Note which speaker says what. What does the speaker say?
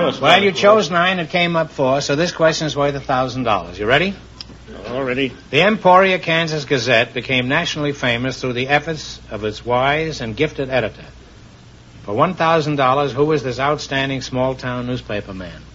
Speaker 1: us.
Speaker 2: Well, you chose 9. It came up 4, so this question is worth $1,000. You ready?
Speaker 1: All ready.
Speaker 2: The Emporia, Kansas Gazette became nationally famous through the efforts of its wise and gifted editor. For $1,000, who was this outstanding small-town newspaper man?